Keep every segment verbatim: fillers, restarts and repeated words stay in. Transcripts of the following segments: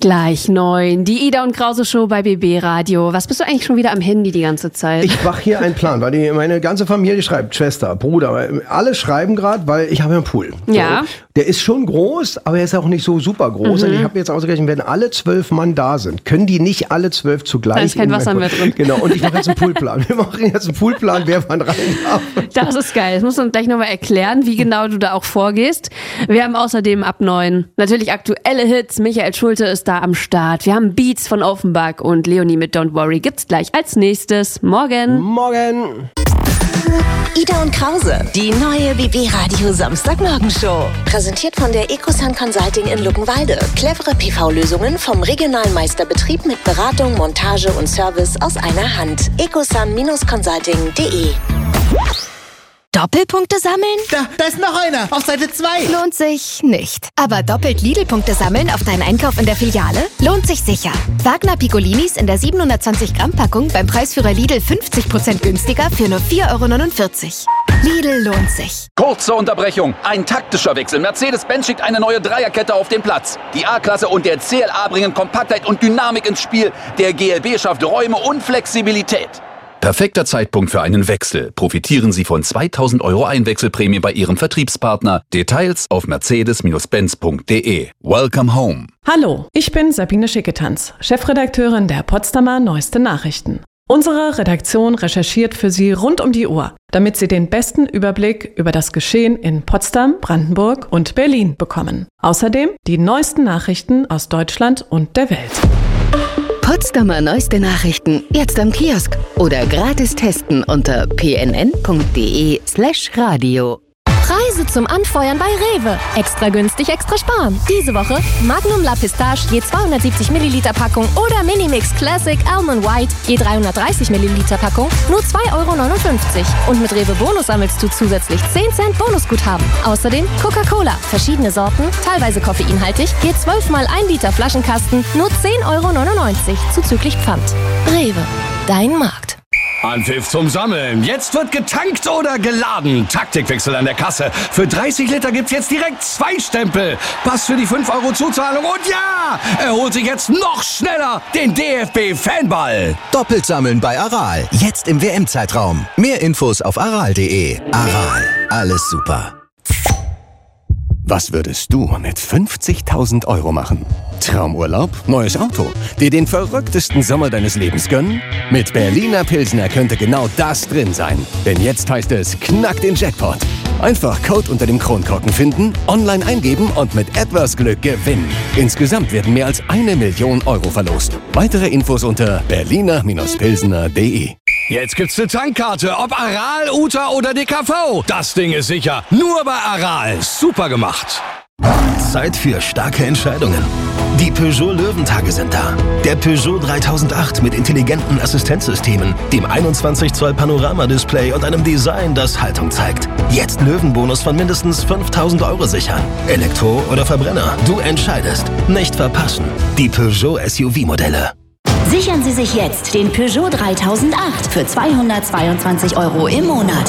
Gleich neun. Die Ida und Krause Show bei B B Radio. Was bist du eigentlich schon wieder am Handy die ganze Zeit? Ich mache hier einen Plan, weil die, meine ganze Familie schreibt, Schwester, Bruder, alle schreiben gerade, weil ich habe ja einen Pool. Ja. So. Der ist schon groß, aber er ist auch nicht so super groß. Mhm. Und ich habe jetzt ausgerechnet, wenn alle zwölf Mann da sind, können die nicht alle zwölf zugleich. Da ist kein Wasser mehr drin. Genau, und ich mache jetzt einen Poolplan. Wir machen jetzt einen Poolplan, wer wann rein darf. Das ist geil. Das musst du uns gleich nochmal erklären, wie genau du da auch vorgehst. Wir haben außerdem ab neun natürlich aktuelle Hits. Michael Schulte ist da am Start. Wir haben Beats von Offenbach und Leonie mit Don't Worry gibt's gleich als nächstes. Morgen. Morgen. Ida und Krause, die neue B B Radio Samstagmorgenshow. Präsentiert von der Ecosun Consulting in Luckenwalde. Clevere P V-Lösungen vom regionalen Meisterbetrieb mit Beratung, Montage und Service aus einer Hand. ecosun Consulting punkt de. Doppelpunkte sammeln? Da, da ist noch einer, auf Seite zwei. Lohnt sich nicht. Aber doppelt Lidl-Punkte sammeln auf deinen Einkauf in der Filiale? Lohnt sich sicher. Wagner Piccolinis in der siebenhundertzwanzig Gramm Packung beim Preisführer Lidl fünfzig Prozent günstiger für nur vier Euro neunundvierzig. Lidl lohnt sich. Kurze Unterbrechung. Ein taktischer Wechsel. Mercedes-Benz schickt eine neue Dreierkette auf den Platz. Die A-Klasse und der C L A bringen Kompaktheit und Dynamik ins Spiel. Der G L B schafft Räume und Flexibilität. Perfekter Zeitpunkt für einen Wechsel. Profitieren Sie von zweitausend Euro Einwechselprämie bei Ihrem Vertriebspartner. Details auf mercedes Benz punkt de. Welcome home. Hallo, ich bin Sabine Schicketanz, Chefredakteurin der Potsdamer Neueste Nachrichten. Unsere Redaktion recherchiert für Sie rund um die Uhr, damit Sie den besten Überblick über das Geschehen in Potsdam, Brandenburg und Berlin bekommen. Außerdem die neuesten Nachrichten aus Deutschland und der Welt. Potsdamer Neueste Nachrichten jetzt am Kiosk oder gratis testen unter pnn.de slash radio. Preise zum Anfeuern bei Rewe. Extra günstig, extra sparen. Diese Woche Magnum La Pistache je zweihundertsiebzig Milliliter Packung oder Minimix Classic Almond White je dreihundertdreißig Milliliter Packung nur zwei Euro neunundfünfzig. Und mit Rewe Bonus sammelst du zusätzlich zehn Cent Bonusguthaben. Außerdem Coca-Cola, verschiedene Sorten, teilweise koffeinhaltig, je zwölf mal ein Liter Flaschenkasten nur zehn Euro neunundneunzig zuzüglich Pfand. Rewe, dein Markt. Anpfiff zum Sammeln. Jetzt wird getankt oder geladen. Taktikwechsel an der Kasse. Für dreißig Liter gibt's jetzt direkt zwei Stempel. Pass für die fünf Euro Zuzahlung und ja, er holt sich jetzt noch schneller den D F B-Fanball. Doppelt sammeln bei Aral. Jetzt im W M-Zeitraum. Mehr Infos auf aral punkt de. Aral. Alles super. Was würdest du mit fünfzigtausend Euro machen? Traumurlaub? Neues Auto? Dir den verrücktesten Sommer deines Lebens gönnen? Mit Berliner Pilsner könnte genau das drin sein. Denn jetzt heißt es, knack den Jackpot. Einfach Code unter dem Kronkorken finden, online eingeben und mit etwas Glück gewinnen. Insgesamt werden mehr als eine Million Euro verlost. Weitere Infos unter berliner Pilsner punkt de. Jetzt gibt's eine Tankkarte, ob Aral, U T A oder D K V. Das Ding ist sicher. Nur bei Aral. Super gemacht. Zeit für starke Entscheidungen. Die Peugeot Löwentage sind da. Der Peugeot dreitausendacht mit intelligenten Assistenzsystemen, dem einundzwanzig Zoll Panoramadisplay und einem Design, das Haltung zeigt. Jetzt Löwenbonus von mindestens fünftausend Euro sichern. Elektro oder Verbrenner, du entscheidest. Nicht verpassen. Die Peugeot S U V-Modelle. Sichern Sie sich jetzt den Peugeot dreitausendacht für zweihundertzweiundzwanzig Euro im Monat.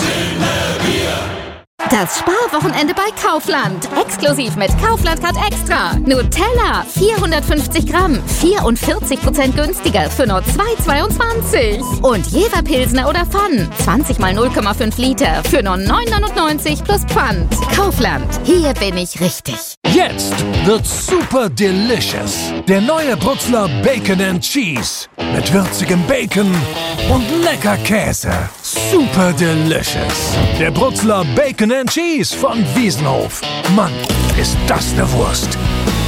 Das Sparwochenende bei Kaufland. Exklusiv mit Kaufland Card Extra. Nutella, vierhundertfünfzig Gramm, vierundvierzig Prozent günstiger für nur zwei Euro zweiundzwanzig. Und Jever Pilsner oder Pfann, zwanzig mal null Komma fünf Liter für nur neun Euro neunundneunzig plus Pfand. Kaufland, hier bin ich richtig. Jetzt wird super delicious. Der neue Brutzler Bacon and Cheese. Mit würzigem Bacon und lecker Käse. Super delicious. Der Brutzler Bacon and Cheese von Wiesenhof. Mann, ist das eine Wurst.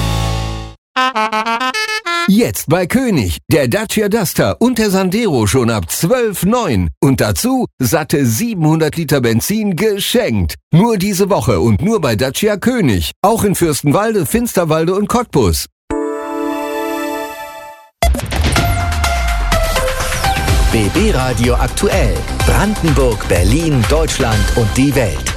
Jetzt bei König, der Dacia Duster und der Sandero schon ab zwölf Komma neun. Und dazu satte siebenhundert Liter Benzin geschenkt. Nur diese Woche und nur bei Dacia König. Auch in Fürstenwalde, Finsterwalde und Cottbus. B B Radio aktuell. Brandenburg, Berlin, Deutschland und die Welt.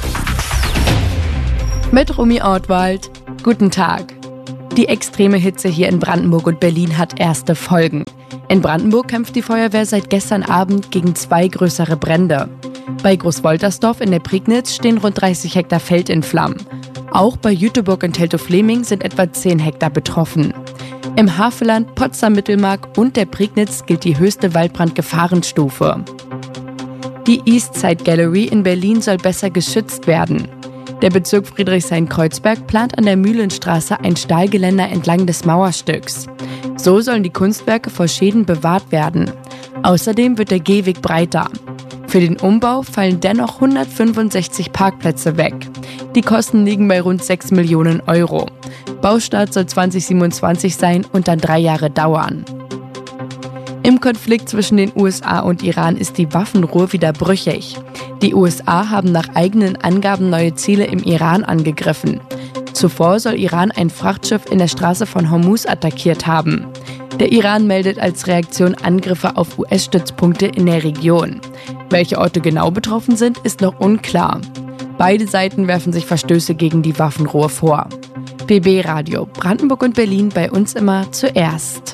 Mit Rumi Ortwald. Guten Tag. Die extreme Hitze hier in Brandenburg und Berlin hat erste Folgen. In Brandenburg kämpft die Feuerwehr seit gestern Abend gegen zwei größere Brände. Bei Großwoltersdorf in der Prignitz stehen rund dreißig Hektar Feld in Flammen. Auch bei Jüteburg und Teltow-Fleming sind etwa zehn Hektar betroffen. Im Havelland, Potsdam-Mittelmark und der Prignitz gilt die höchste Waldbrandgefahrenstufe. Die Eastside Gallery in Berlin soll besser geschützt werden. Der Bezirk Friedrichshain-Kreuzberg plant an der Mühlenstraße ein Stahlgeländer entlang des Mauerstücks. So sollen die Kunstwerke vor Schäden bewahrt werden. Außerdem wird der Gehweg breiter. Für den Umbau fallen dennoch hundertfünfundsechzig Parkplätze weg. Die Kosten liegen bei rund sechs Millionen Euro. Baustart soll zwanzig siebenundzwanzig sein und dann drei Jahre dauern. Im Konflikt zwischen den U S A und Iran ist die Waffenruhe wieder brüchig. Die U S A haben nach eigenen Angaben neue Ziele im Iran angegriffen. Zuvor soll Iran ein Frachtschiff in der Straße von Hormuz attackiert haben. Der Iran meldet als Reaktion Angriffe auf U S-Stützpunkte in der Region. Welche Orte genau betroffen sind, ist noch unklar. Beide Seiten werfen sich Verstöße gegen die Waffenruhe vor. B B Radio, Brandenburg und Berlin, bei uns immer zuerst.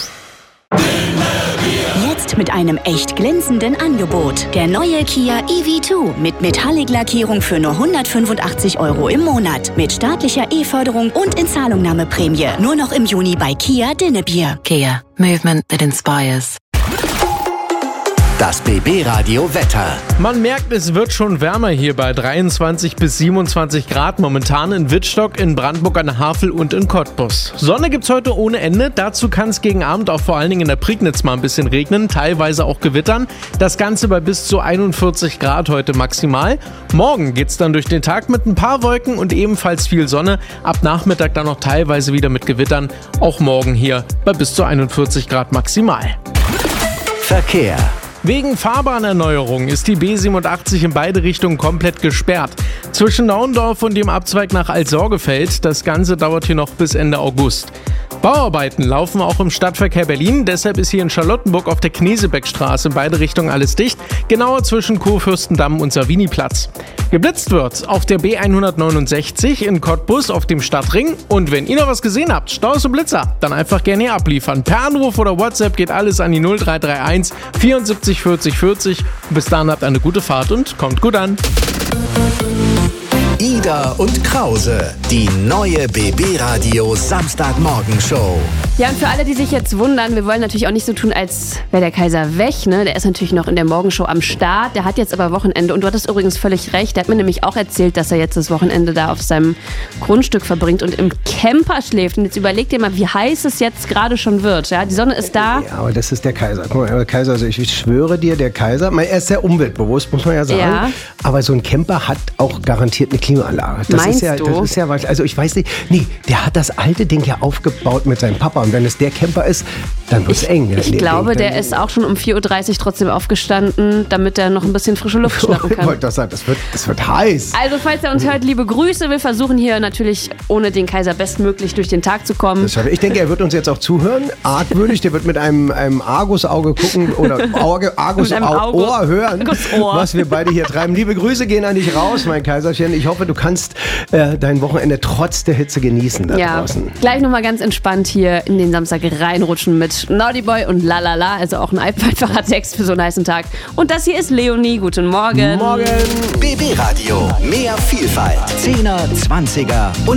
Jetzt mit einem echt glänzenden Angebot. Der neue Kia E V zwei mit Metallic-Lackierung für nur hundertfünfundachtzig Euro im Monat. Mit staatlicher E-Förderung und Inzahlungnahmeprämie. Nur noch im Juni bei Kia Dinnebier. Kia, movement that inspires. Das B B-Radio Wetter. Man merkt, es wird schon wärmer hier bei dreiundzwanzig bis siebenundzwanzig Grad. Momentan in Wittstock, in Brandenburg an der Havel und in Cottbus. Sonne gibt's heute ohne Ende. Dazu kann es gegen Abend auch vor allen Dingen in der Prignitz mal ein bisschen regnen. Teilweise auch gewittern. Das Ganze bei bis zu einundvierzig Grad heute maximal. Morgen geht's dann durch den Tag mit ein paar Wolken und ebenfalls viel Sonne. Ab Nachmittag dann noch teilweise wieder mit Gewittern. Auch morgen hier bei bis zu einundvierzig Grad maximal. Verkehr. Wegen Fahrbahnerneuerung ist die B siebenundachtzig in beide Richtungen komplett gesperrt. Zwischen Naundorf und dem Abzweig nach Altsorgefeld. Das Ganze dauert hier noch bis Ende August. Bauarbeiten laufen auch im Stadtverkehr Berlin. Deshalb ist hier in Charlottenburg auf der Knesebeckstraße in beide Richtungen alles dicht. Genauer zwischen Kurfürstendamm und Saviniplatz. Geblitzt wird auf der B hundertneunundsechzig in Cottbus auf dem Stadtring. Und wenn ihr noch was gesehen habt, Staus und Blitzer, dann einfach gerne hier abliefern. Per Anruf oder WhatsApp geht alles an die null drei drei eins vierundsiebzig vierzig vierzig. Bis dahin habt eine gute Fahrt und kommt gut an. Ida und Krause, die neue B B-Radio Samstagmorgenshow. Ja, und für alle, die sich jetzt wundern, wir wollen natürlich auch nicht so tun, als wäre der Kaiser weg, ne? Der ist natürlich noch in der Morgenshow am Start, der hat jetzt aber Wochenende und du hattest übrigens völlig recht, der hat mir nämlich auch erzählt, dass er jetzt das Wochenende da auf seinem Grundstück verbringt und im Camper schläft. Und jetzt überleg dir mal, wie heiß es jetzt gerade schon wird, ja? Die Sonne ist da. Ja, aber das ist der Kaiser. Guck mal, der Kaiser, also ich schwöre dir, der Kaiser, er ist sehr umweltbewusst, muss man ja sagen, ja. Aber so ein Camper hat auch garantiert eine Klimaanlage. Das Meinst ist ja, du? Das ist ja, also ich weiß nicht, nee, der hat das alte Ding ja aufgebaut mit seinem Papa und wenn es der Camper ist, dann wird es eng. Ich der glaube, Ding, der ist auch schon um vier Uhr dreißig trotzdem aufgestanden, damit er noch ein bisschen frische Luft schnappen kann. Ich wollte das sagen, das wird, das wird heiß. Also falls er uns hört, liebe Grüße. Wir versuchen hier natürlich ohne den Kaiser bestmöglich durch den Tag zu kommen. Das, ich denke, er wird uns jetzt auch zuhören, argwöhnig. Der wird mit einem, einem Argusauge gucken oder Auge, Argusohr hören, Argusohr. was wir beide hier treiben. Liebe Grüße gehen an dich raus, mein Kaiserchen. Ich hoffe, du kannst äh, dein Wochenende trotz der Hitze genießen da ja, draußen. Gleich nochmal ganz entspannt hier in den Samstag reinrutschen mit Naughty Boy und Lalala, also auch ein einfacher Text für so einen heißen Tag. Und das hier ist Leonie. Guten Morgen. Morgen. B B-Radio. Mehr Vielfalt. Zehner, Zwanziger und